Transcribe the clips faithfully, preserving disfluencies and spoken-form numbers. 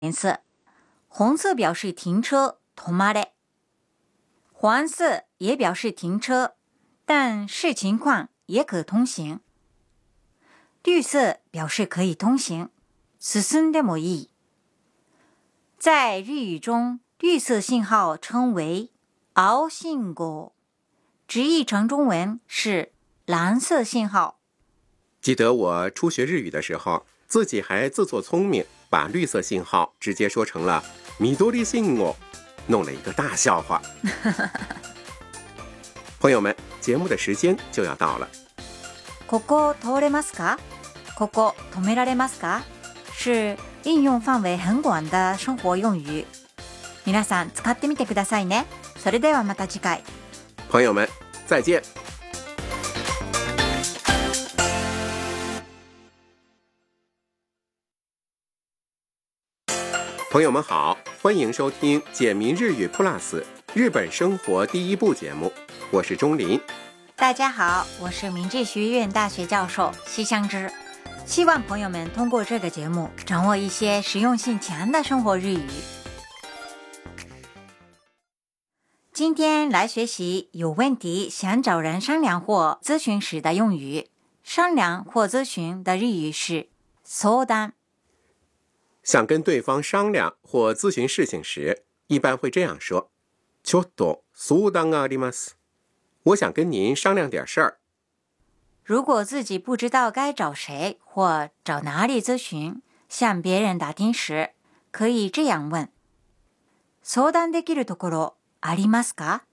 颜色，红色表示停车，止まれ。黄色也表示停车，但视情况也可通行。绿色表示可以通行，進んでもいい。在日语中，绿色信号称为青信号，直译成中文是蓝色信号。 记得我初学日语的时候，自己还自作聪明，把绿色信号直接说成了緑信号，弄了一个大笑话。朋友们，节目的时间就要到了。 ここ通れますか？ここ止められますか？是应用范围很广的生活用语。皆さん使ってみてくださいね。それではまた次回。 朋友们，再见。朋友们好，欢迎收听简明日语 Plus 日本生活第一部节目，我是钟林。 大家好，我是明治学院大学教授西香织。希望朋友们通过这个节目掌握一些实用性强的生活日语。今天来学习有问题想找人商量或咨询时的用语。商量或咨询的日语是相談。 想跟对方商量或咨询事情时，一般会这样说：ちょっと相談があります。我想跟您商量点事儿。 如果自己不知道该找谁或找哪里咨询，向别人打听时，可以这样问：相談できるところありますか？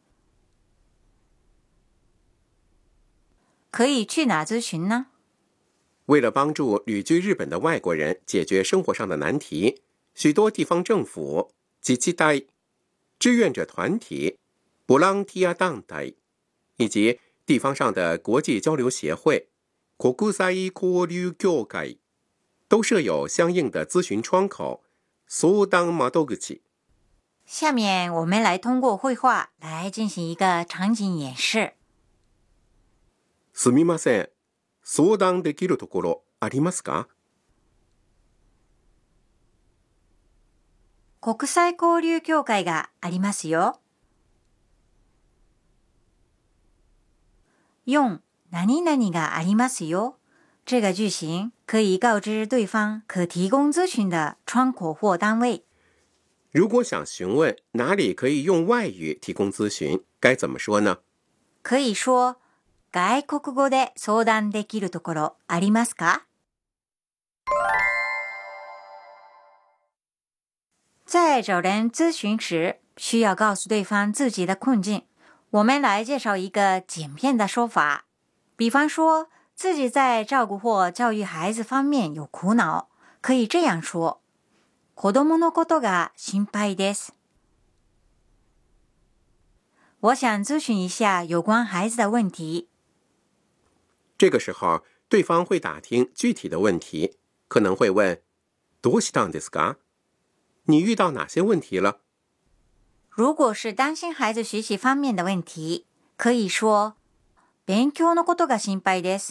可以去哪咨询呢？ 为了帮助旅居日本的外国人解决生活上的难题，许多地方政府、自治体、志愿者团体、ボランティア団体以及地方上的国际交流协会、国際交流協会都设有相应的咨询窗口、相談窓口。 下面我们来通过绘画来进行一个场景演示。 すみません、相談できるところありますか？ 国際交流協会がありますよ。用何々がありますよ这个句型可以告知对方可提供咨询的窗口或单位。 如果想询问哪里可以用外语提供咨询，该怎么说呢？ 可以说外国語で相談できるところありますか？在找人咨询时，需要告诉对方自己的困境。我们来介绍一个简便的说法，比方说自己在照顾或教育孩子方面有苦恼，可以这样说：子供のことが心配です。我想咨询一下有关孩子的问题。 这个时候，对方会打听具体的问题，可能会问：どうしたんですか？你遇到哪些问题了？ 如果是担心孩子学习方面的问题，可以说勉強のことが心配です。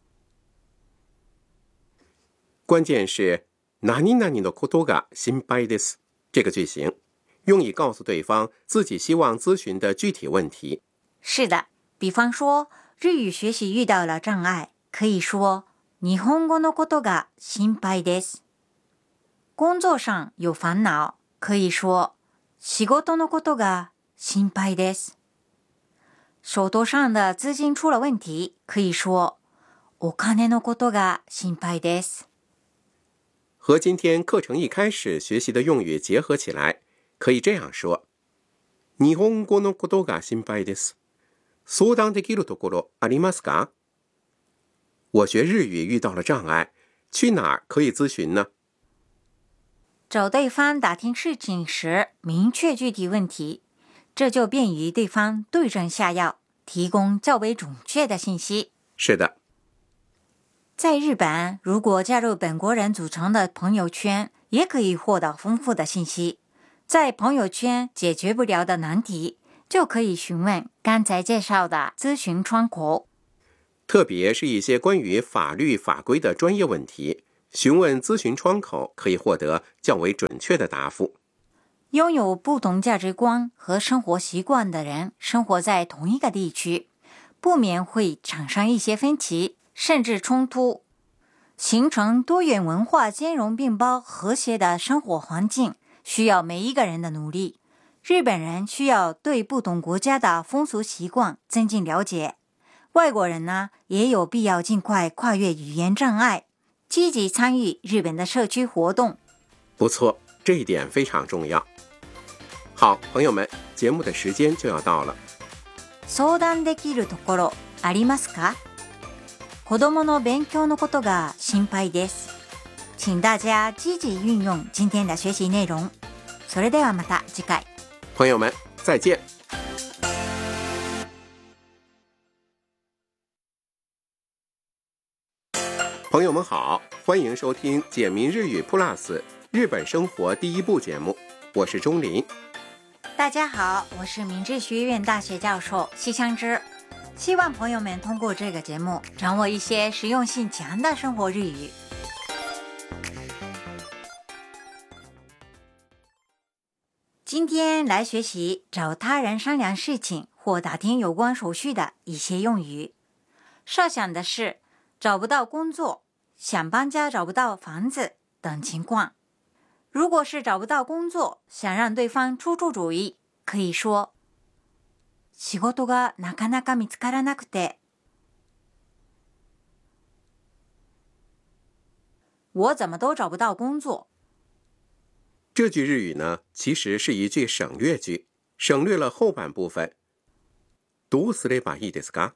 关键是何々のことが心配です这个句型，用以告诉对方自己希望咨询的具体问题。 是的，比方说日语学习遇到了障碍，可以说日本語のことが心配です。工作上有烦恼，可以说仕事のことが心配です。手头上的资金出了问题，可以说お金のことが心配です。 和今天课程一开始学习的用语结合起来，可以这样说：日本語のことが心配です。相談できるところありますか？我学日语遇到了障碍，去哪儿可以咨询呢？ 找对方打听事情时，明确具体问题，这就便于对方对症下药，提供较为准确的信息。 是的。 在日本，如果加入本国人组成的朋友圈，也可以获得丰富的信息。在朋友圈解决不了的难题，就可以询问刚才介绍的咨询窗口。 特别是一些关于法律法规的专业问题， 询问咨询窗口可以获得较为准确的答复。 拥有不同价值观和生活习惯的人生活在同一个地区，不免会产生一些分歧，甚至冲突。形成多元文化兼容并包和谐的生活环境，需要每一个人的努力。日本人需要对不同国家的风俗习惯增进了解，外国人呢，也有必要尽快跨越语言障碍，积极参与日本的社区活动。 不错，这一点非常重要。好，朋友们，节目的时间就要到了。 相談できるところありますか？子供の勉強のことが心配です。请大家积极运用今天的学习内容。それではまた次回。 朋友们，再见。朋友们好，欢迎收听简明日语 Plus 日本生活第一部节目，我是钟林。 大家好，我是明治学院大学教授西香织。希望朋友们通过这个节目掌握一些实用性强的生活日语。今天来学习找他人商量事情或打听有关手续的一些用语。设想的是找不到工作、想搬家找不到房子等情况。如果是找不到工作，想让对方出出主意，可以说仕事がなかなか見つからなくて。我怎么都找不到工作。 这句日语呢，其实是一句省略句，省略了后半部分。どうすればいいですか？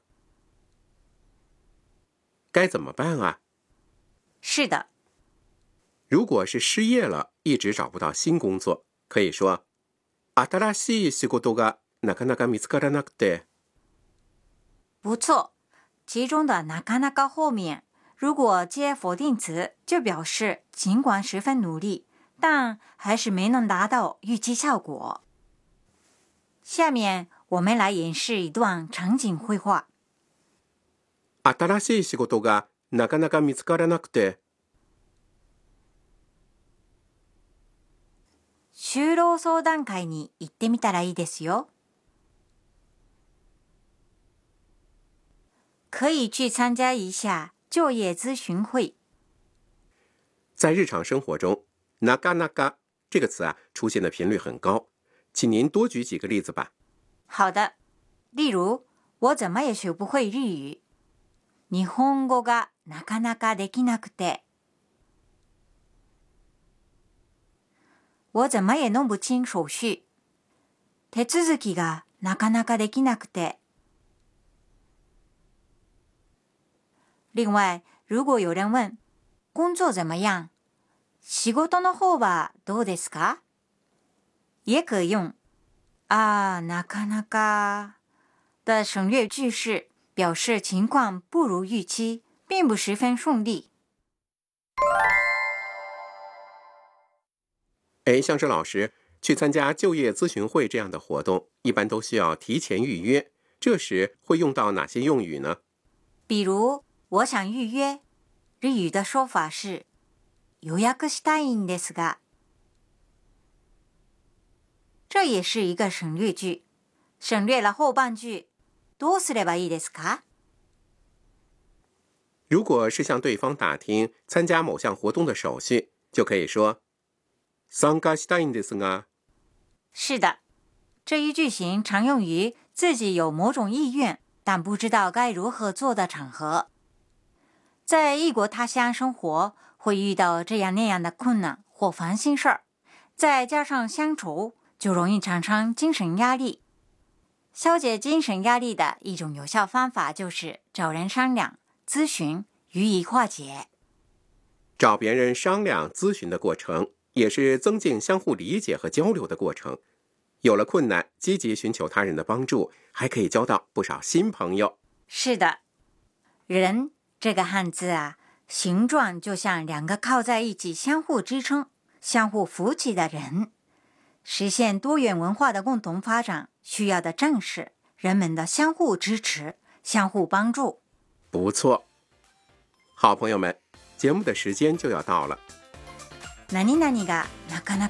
该怎么办啊？ 是的。 如果是失业了，一直找不到新工作，可以说新しい仕事がなかなか見つからなくて。 不错，其中的なかなか后面如果接否定词，就表示尽管十分努力，但还是没能达到预期效果。下面我们来演示一段场景绘画。 新しい仕事がなかなか見つからなくて。 就労相談会に行ってみたらいいですよ。可以去参加一下就业咨询会。 在日常生活中，なかなか这个词啊出现的频率很高，请您多举几个例子吧。 好的，例如我怎么也学不会日语。日本語がなかなかできなくて。我怎么也弄不清手续。手続きがなかなかできなくて。另外，如果有人问工作怎么样，仕事の方はどうですか？也可用啊なかなか的省略句式，表示情况不如预期，并不十分顺利。 哎，香织老师，去参加就业咨询会这样的活动，一般都需要提前预约，这时会用到哪些用语呢？ 比如我想预约，日语的说法是予約したいんですが。这也是一个省略句，省略了后半句どうすればいいですか？ 如果是向对方打听参加某项活动的手续，就可以说参加したいんですが。 是的，这一句型常用于自己有某种意愿，但不知道该如何做的场合。在异国他乡生活，会遇到这样那样的困难或烦心事儿，再加上乡愁，就容易产生精神压力。消解精神压力的一种有效方法就是找人商量、咨询，予以化解。 找别人商量、咨询的过程，也是增进相互理解和交流的过程。有了困难，积极寻求他人的帮助，还可以交到不少新朋友。 是的，人这个汉字啊，形状就像两个靠在一起相互支撑、相互扶起的人。实现多元文化的共同发展，需要的正是人们的相互支持、相互帮助。 不错，好朋友们， 节目的时间就要到了。 何々がなかな